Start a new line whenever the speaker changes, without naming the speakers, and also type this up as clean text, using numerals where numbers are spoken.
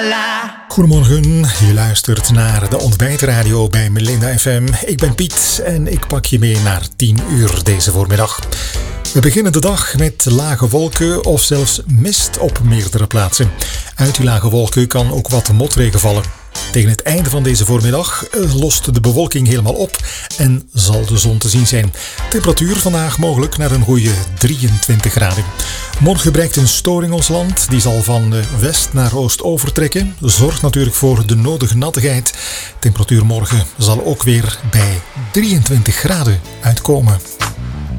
Goedemorgen, je luistert naar de ontbijtradio bij Melinda FM. Ik ben Piet en ik pak je mee naar 10 uur deze voormiddag. We beginnen de dag met lage wolken of zelfs mist op meerdere plaatsen. Uit die lage wolken kan ook wat motregen vallen. Tegen het einde van deze voormiddag lost de bewolking helemaal op en zal de zon te zien zijn. Temperatuur vandaag mogelijk naar een goede 23 graden. Morgen bereikt een storing ons land. Die zal van west naar oost overtrekken. Zorgt natuurlijk voor de nodige nattigheid. Temperatuur morgen zal ook weer bij 23 graden uitkomen.